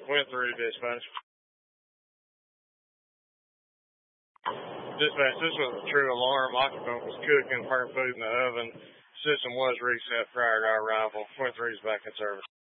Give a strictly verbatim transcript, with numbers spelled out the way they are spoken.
Went through dispatch. Dispatch, this was a true alarm. Occupant was cooking burnt food in the oven. System was reset prior to our arrival. Went through is back in service.